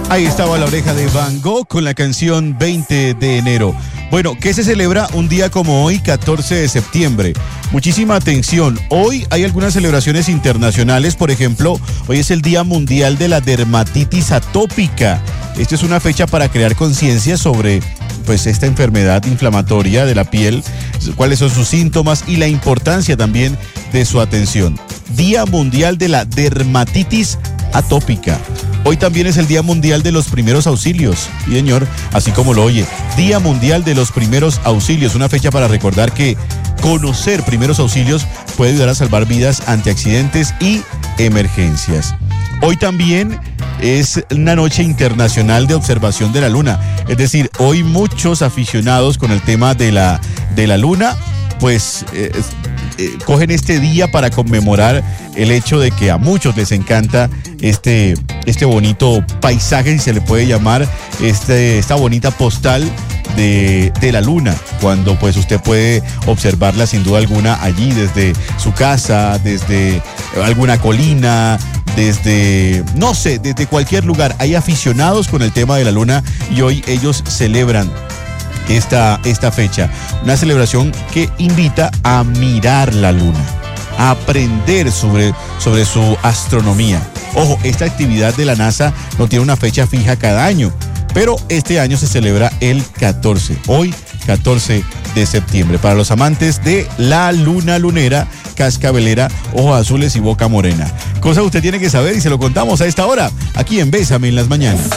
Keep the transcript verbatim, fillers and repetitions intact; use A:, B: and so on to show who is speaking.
A: Ahí estaba La Oreja de Van Gogh con la canción veinte de enero. Bueno, ¿qué se celebra un día como hoy, catorce de septiembre? Muchísima atención. Hoy hay algunas celebraciones internacionales. Por ejemplo, hoy es el Día Mundial de la Dermatitis Atópica. Esta es una fecha para crear conciencia sobre pues esta enfermedad inflamatoria de la piel, cuáles son sus síntomas y la importancia también de su atención. Día Mundial de la Dermatitis Atópica. Hoy también es el Día Mundial de los Primeros Auxilios. Y señor, así como lo oye, Día Mundial de los Primeros Auxilios, una fecha para recordar que conocer primeros auxilios puede ayudar a salvar vidas ante accidentes y emergencias. Hoy también es una noche internacional de observación de la luna. Es decir, hoy muchos aficionados con el tema de la, de la luna, pues eh, eh, cogen este día para conmemorar el hecho de que a muchos les encanta este, este bonito paisaje, si se le puede llamar, este, esta bonita postal de, de la luna, cuando pues usted puede observarla sin duda alguna allí desde su casa, desde alguna colina, desde, no sé, desde cualquier lugar. Hay aficionados con el tema de la luna y hoy ellos celebran esta, esta fecha. Una celebración que invita a mirar la luna, a aprender sobre, sobre su astronomía. Ojo, esta actividad de la NASA no tiene una fecha fija cada año, pero este año se celebra el catorce, hoy catorce de septiembre. Para los amantes de la luna lunera, cascabelera, ojos azules y boca morena. Cosa que usted tiene que saber y se lo contamos a esta hora, aquí en Bésame en las Mañanas.